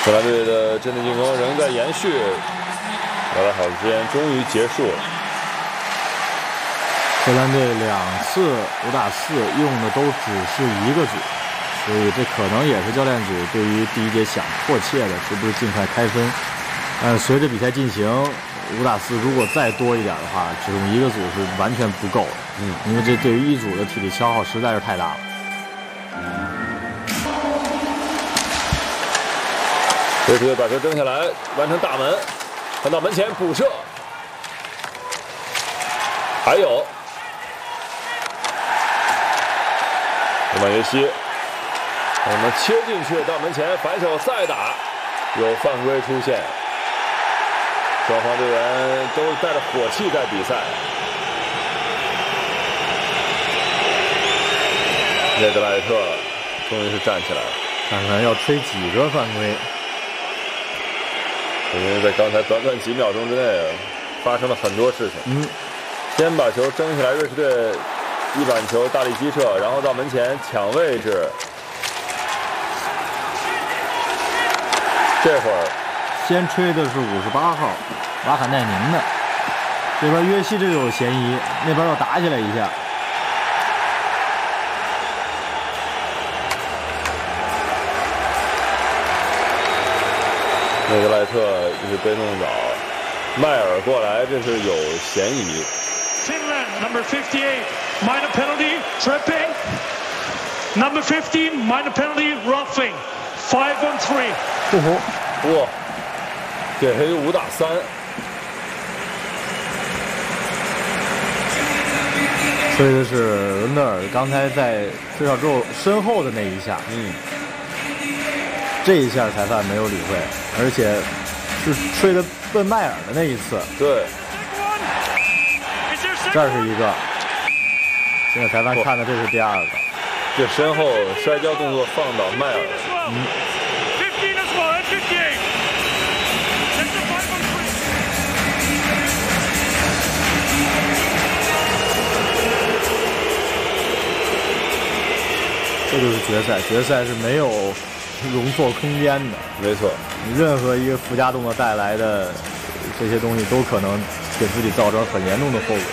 荷兰队的阵地进攻仍在延续，打了好时间，终于结束了。 荷兰队2次5打4用的都只是一个组，所以这可能也是教练组对于第一节想迫切的是不是尽快开分。但是随着比赛进行，5打4如果再多一点的话，只用一个组是完全不够的。因为这对于一组的体力消耗实在是太大了。 瑞士队把球争下来，完成大门，传到门前补射，还有罗曼约西，我们切进去到门前，反手再打，有犯规出现，双方队员都带着火气在比赛。内德莱特终于是站起来了， 看看要吹几个犯规。 因为在刚才短短几秒钟之内发生了很多事情。先把球争起来，瑞士队一板球大力击射，然后到门前抢位置。这会儿先吹的是58号瓦坎奈宁的，这边约西这个有嫌疑，那边又打起来一下。 内德莱特就是被弄倒，迈尔过来，这是有嫌疑。 Finland number 58 minor penalty tripping. Number 15 minor penalty roughing. 5-on-3. 哇，给他一个5打3。 吹的是伦德尔刚才在吹哨之后身后的那一下。这一下裁判没有理会，而且是吹的奔迈尔的那一次。 对， 这是一个。现在裁判看的这是第2个。 这身后摔跤动作放倒迈尔。 这就是决赛，决赛是没有容错空间的。 没错， 你任何一个附加动作带来的这些东西都可能给自己造成很严重的后果。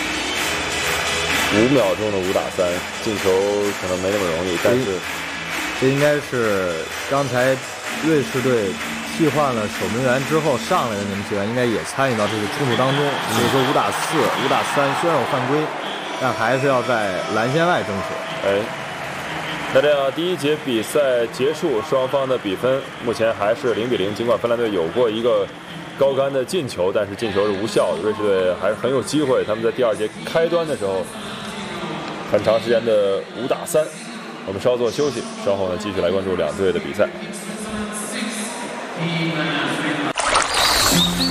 5秒钟的5打3，进球可能没那么容易，但是这应该是刚才瑞士队替换了守门员之后上来的那名球员，应该也参与到这个冲突当中。所以说5打4、5打3虽然有犯规，但还是要在蓝线外争取。 那这样第一节比赛结束，双方的比分目前还是0比0。尽管芬兰队有过一个高杆的进球，但是进球是无效的。瑞士队还是很有机会，他们在第2节开端的时候，很长时间的5打3。我们稍作休息，稍后呢继续来关注两队的比赛。